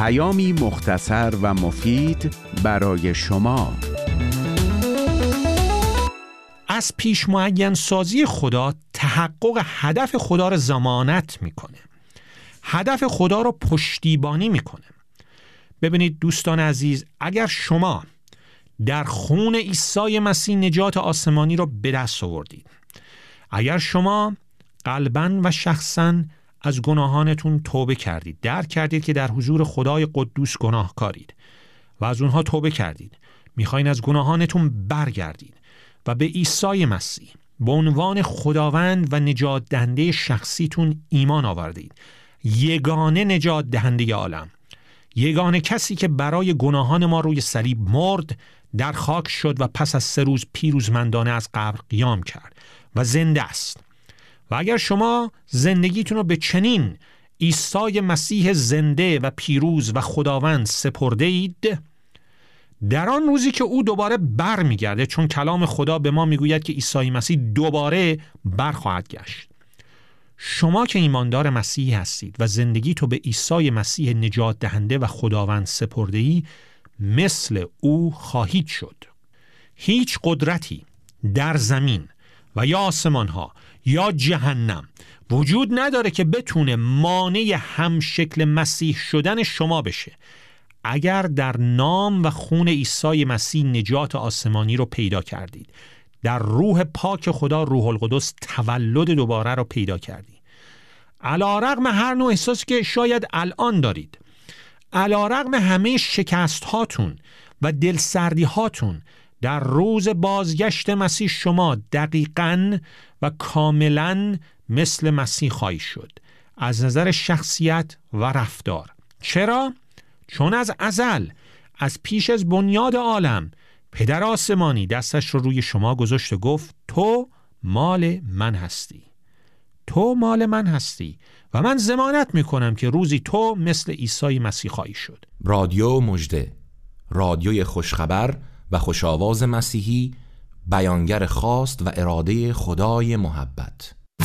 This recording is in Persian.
پیامی مختصر و مفید برای شما. از پیش معین سازی خدا تحقق هدف خدا را ضمانت میکنه. هدف خدا را پشتیبانی میکنه. ببینید دوستان عزیز، اگر شما در خون عیسی مسیح نجات آسمانی را به دست آوردید، اگر شما قلباً و شخصاً از گناهانتون توبه کردید، درک کردید که در حضور خدای قدوس گناهکارید و از اونها توبه کردید، میخواین از گناهانتون برگردید و به عیسی مسیح به عنوان خداوند و نجات دهنده شخصیتون ایمان آوردید، یگانه نجات دهنده عالم، یگانه کسی که برای گناهان ما روی صلیب مرد، در خاک شد و پس از 3 روز پیروزمندانه از قبر قیام کرد و زنده است. و اگر شما زندگیتون رو به چنین عیسی مسیح زنده و پیروز و خداوند سپرده اید، در آن روزی که او دوباره بر میگرده، چون کلام خدا به ما میگوید که عیسی مسیح دوباره برخواهد گشت، شما که ایماندار مسیح هستید و زندگی تو به عیسی مسیح نجات دهنده و خداوند سپرده ای، مثل او خواهید شد. هیچ قدرتی در زمین و یا آسمان ها یا جهنم وجود نداره که بتونه مانع همشکل مسیح شدن شما بشه. اگر در نام و خون عیسی مسیح نجات آسمانی رو پیدا کردید، در روح پاک خدا روح القدس تولد دوباره رو پیدا کردید، علی رغم هر نوع احساسی که شاید الان دارید، علی رغم همه شکست هاتون و دلسردی هاتون، در روز بازگشت مسیح شما دقیقاً و کاملاً مثل مسیح خواهید شد از نظر شخصیت و رفتار. چرا؟ چون از ازل، از پیش از بنیاد عالم، پدر آسمانی دستش رو روی شما گذاشت و گفت تو مال من هستی، تو مال من هستی و من ضمانت میکنم که روزی تو مثل عیسی مسیح خواهی شد. رادیو مژده، رادیوی خوشخبر و خوشاواز مسیحی، بیانگر خواست و اراده خدای محبت.